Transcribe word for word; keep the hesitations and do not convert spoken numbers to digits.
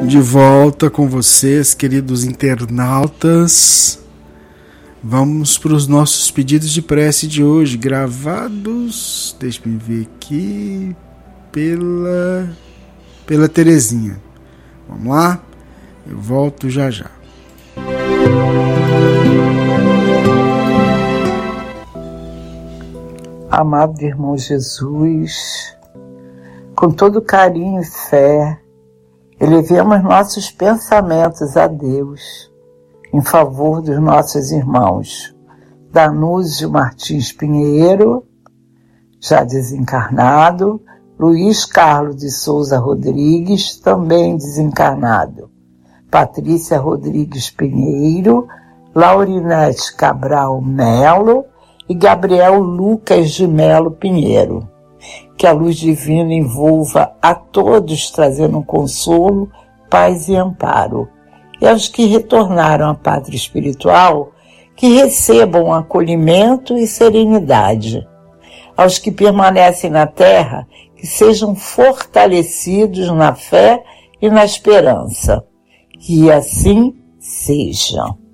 De volta com vocês, queridos internautas. Vamos para os nossos pedidos de prece de hoje, gravados, deixa-me ver aqui, pela, pela Terezinha. Vamos lá? Eu volto já já. Amado irmão Jesus, com todo carinho e fé, elevemos nossos pensamentos a Deus em favor dos nossos irmãos Danúzio Martins Pinheiro, já desencarnado, Luiz Carlos de Souza Rodrigues, também desencarnado, Patrícia Rodrigues Pinheiro, Laurinete Cabral Melo e Gabriel Lucas de Melo Pinheiro. Que a luz divina envolva a todos, trazendo um consolo, paz e amparo. E aos que retornaram à pátria espiritual, que recebam acolhimento e serenidade. Aos que permanecem na terra, que sejam fortalecidos na fé e na esperança. Que assim seja.